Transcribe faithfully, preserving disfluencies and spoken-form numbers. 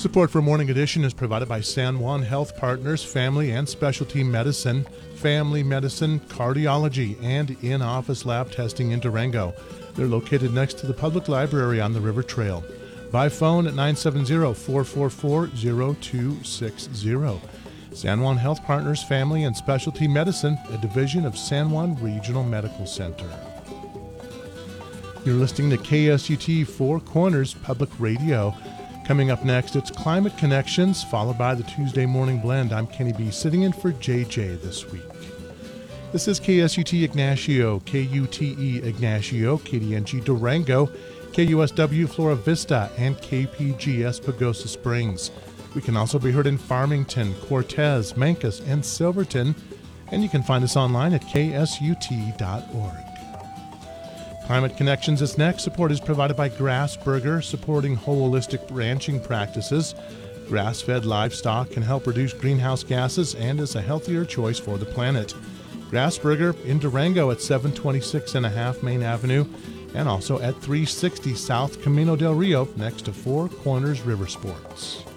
Support for Morning Edition is provided by San Juan Health Partners, Family and Specialty Medicine, Family Medicine, Cardiology, and in-office lab testing in Durango. They're located next to the public library on the River Trail. By phone at nine seven zero, four four four, zero two six zero. San Juan Health Partners, Family and Specialty Medicine, a division of San Juan Regional Medical Center. You're listening to K S U T Four Corners Public Radio. Coming up next, it's Climate Connections, followed by the Tuesday Morning Blend. I'm Kenny B, sitting in for J J this week. This is K S U T Ignacio, K U T E Ignacio, K D N G Durango, K U S W Flora Vista, and K P G S Pagosa Springs. We can also be heard in Farmington, Cortez, Mancos, and Silverton, and you can find us online at K S U T dot org. Climate Connections is next. Support is provided by Grassburger, supporting holistic ranching practices. Grass-fed livestock can help reduce greenhouse gases and is a healthier choice for the planet. Grassburger in Durango at seven twenty-six and a half Main Avenue, and also at three sixty South Camino del Rio next to Four Corners River Sports.